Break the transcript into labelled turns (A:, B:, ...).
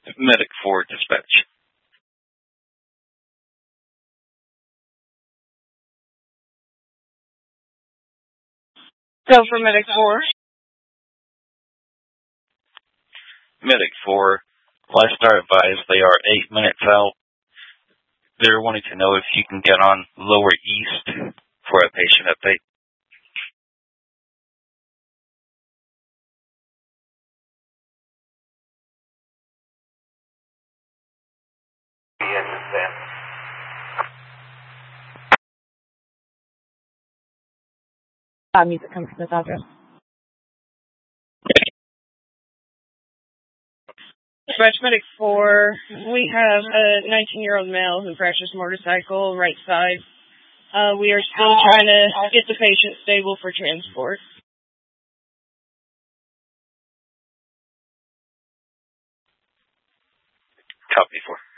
A: Medic 4, dispatch.
B: Go for Medic 4.
A: Medic 4, lifestyle advised they are 8 minutes out. They're wanting to know if you can get on Lower East for a patient update.
B: Music comes from this address. Dispatch Medic 4, we have a 19-year-old male who crashed his motorcycle, right side. We are still trying to get the patient stable for transport.
A: Copy 4.